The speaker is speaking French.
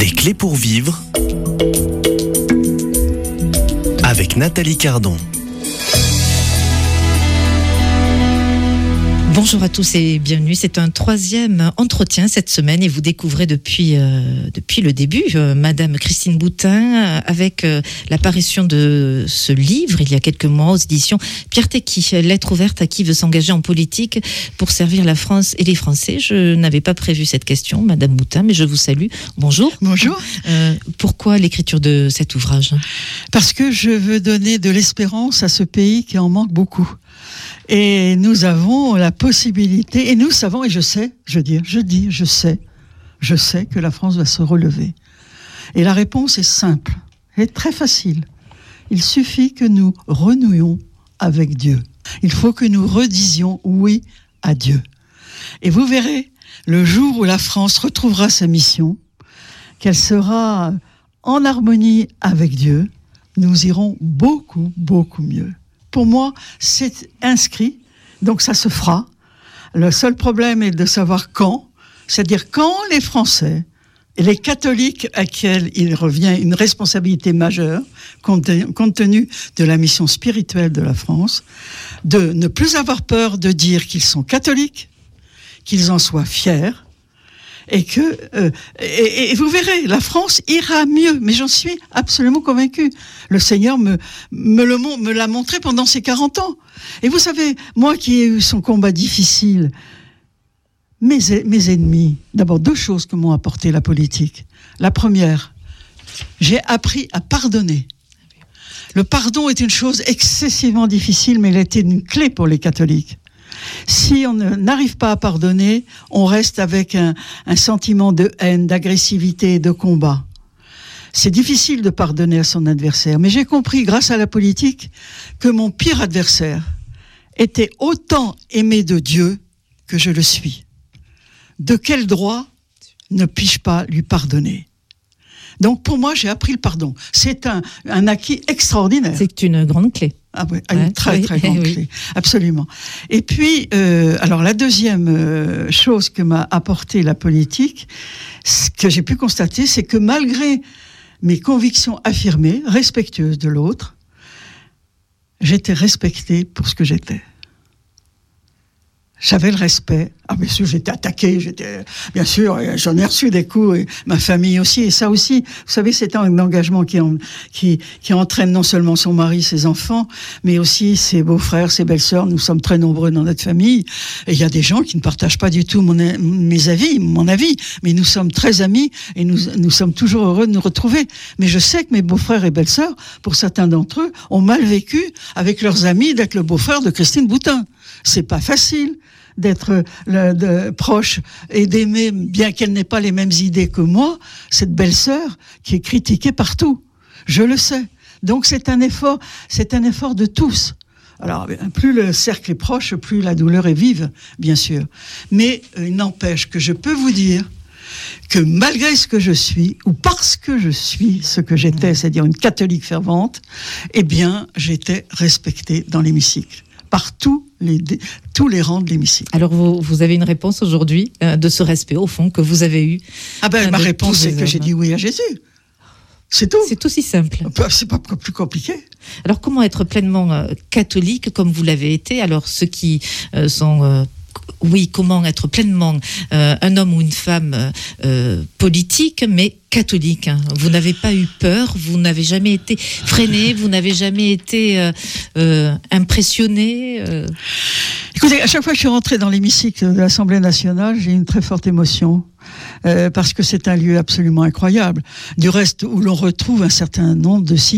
Des clés pour vivre avec Nathalie Cardon. Bonjour à tous et bienvenue. C'est un troisième entretien cette semaine et vous découvrez depuis le début Madame Christine Boutin avec l'apparition de ce livre il y a quelques mois aux éditions Pierre Tecky, Lettre ouverte à qui veut s'engager en politique pour servir la France et les Français. Je n'avais pas prévu cette question, Madame Boutin, mais je vous salue. Bonjour. Bonjour. Pourquoi l'écriture de cet ouvrage ? Parce que je veux donner de l'espérance à ce pays qui en manque beaucoup. Et nous avons la possibilité, et nous savons, et je sais que la France va se relever. Et la réponse est simple, et très facile. Il suffit que nous renouions avec Dieu. Il faut que nous redisions oui à Dieu. Et vous verrez, le jour où la France retrouvera sa mission, qu'elle sera en harmonie avec Dieu, nous irons beaucoup, beaucoup mieux. Pour moi, c'est inscrit, donc ça se fera. Le seul problème est de savoir quand, c'est-à-dire quand les Français et les catholiques à qui il revient une responsabilité majeure, compte tenu de la mission spirituelle de la France, de ne plus avoir peur de dire qu'ils sont catholiques, qu'ils en soient fiers, et que et vous verrez, la France ira mieux, mais j'en suis absolument convaincue. Le Seigneur me l'a montré pendant ces 40 ans. Et vous savez, moi qui ai eu son combat difficile, mes ennemis, d'abord deux choses que m'ont apporté la politique. La première, j'ai appris à pardonner. Le pardon est une chose excessivement difficile, mais elle était une clé pour les catholiques. Si on n'arrive pas à pardonner, on reste avec un sentiment de haine, d'agressivité et de combat. C'est difficile de pardonner à son adversaire, mais j'ai compris, grâce à la politique, que mon pire adversaire était autant aimé de Dieu que je le suis. De quel droit ne puis-je pas lui pardonner ? Donc pour moi, j'ai appris le pardon. C'est un acquis extraordinaire. C'est une grande clé. Ah oui, une très grande clé, absolument. Et puis, alors la deuxième chose que m'a apporté la politique, ce que j'ai pu constater, c'est que malgré mes convictions affirmées, respectueuses de l'autre, j'étais respectée pour ce que j'étais. J'avais le respect. Ah, bien sûr, j'étais attaqué, bien sûr, j'en ai reçu des coups, et ma famille aussi, et ça aussi. Vous savez, c'est un engagement qui entraîne non seulement son mari, ses enfants, mais aussi ses beaux-frères, ses belles-sœurs. Nous sommes très nombreux dans notre famille. Et il y a des gens qui ne partagent pas du tout mon avis, mais nous sommes très amis, et nous sommes toujours heureux de nous retrouver. Mais je sais que mes beaux-frères et belles-sœurs, pour certains d'entre eux, ont mal vécu avec leurs amis d'être le beau-frère de Christine Boutin. C'est pas facile d'être proche et d'aimer, bien qu'elle n'ait pas les mêmes idées que moi, cette belle-sœur qui est critiquée partout. Je le sais. Donc c'est un effort de tous. Alors, plus le cercle est proche, plus la douleur est vive, bien sûr. Mais il n'empêche que je peux vous dire que malgré ce que je suis, ou parce que je suis ce que j'étais, c'est-à-dire une catholique fervente, eh bien, j'étais respectée dans l'hémicycle, par tous les rangs de l'hémicycle. Alors vous avez une réponse aujourd'hui de ce respect au fond que vous avez eu. Ah ben ma réponse c'est que j'ai dit oui à Jésus. C'est tout. C'est aussi simple. C'est pas plus compliqué. Alors comment être pleinement catholique comme vous l'avez été ? Alors ceux qui sont comment être pleinement un homme ou une femme politique, mais catholique. Vous n'avez pas eu peur, vous n'avez jamais été freiné, vous n'avez jamais été impressionné. Écoutez, à chaque fois que je suis rentrée dans l'hémicycle de l'Assemblée nationale, j'ai une très forte émotion. Parce que c'est un lieu absolument incroyable. Du reste, où l'on retrouve un certain nombre de signes